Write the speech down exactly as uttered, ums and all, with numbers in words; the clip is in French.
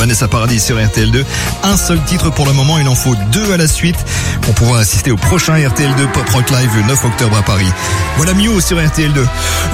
Vanessa Paradis sur R T L deux. Un seul titre pour le moment, il en faut deux à la suite pour pouvoir assister au prochain R T L deux Pop Rock Live le neuf octobre à Paris. Voilà Mio sur R T L deux.